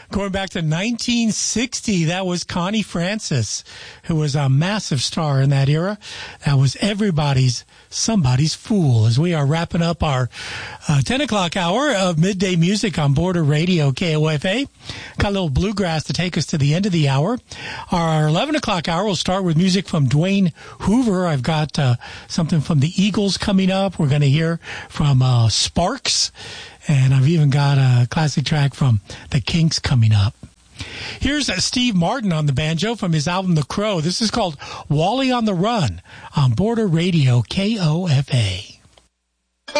Going back to 1960, that was Connie Francis, who was a massive star in that era. That was Somebody's Fool, as we are wrapping up our 10 o'clock hour of midday music on Border Radio KOFA. Got a little bluegrass to take us to the end of the hour. Our 11 o'clock hour will start with music from Dwayne Hoover. I've got something from the Eagles coming up. We're going to hear from Sparks. And I've even got a classic track from the Kinks coming up. Here's Steve Martin on the banjo from his album The Crow. This is called Wally on the Run on Border Radio KOFA.